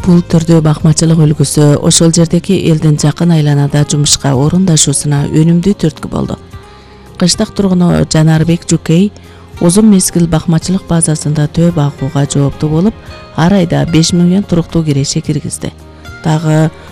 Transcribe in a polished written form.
Бул түрдүү бакмачылык үлгүсү ошол жердеги элдин жакын айланада жумушка орундашуусуна өнүмдүү түрткү болду. Кыштак тургуну Жанарбек Жукей узун мезгил бакмачылык базасында төө багууга жооптуу болуп, ар айда 5 миллион туруктуу киреше киргизди. Дагы